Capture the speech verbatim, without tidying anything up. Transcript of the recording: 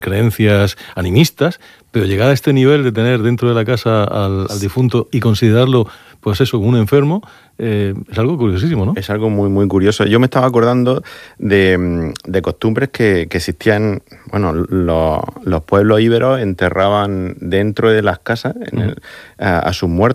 creencias animistas, pero llegar a este nivel de tener dentro de la casa al, al difunto y considerarlo, pues eso, un enfermo, eh, es algo curiosísimo, ¿no? Es algo muy, muy curioso. Yo me estaba acordando de, de costumbres que, que existían, bueno, los, los pueblos íberos enterraban dentro de las casas en el, a, a sus muertos.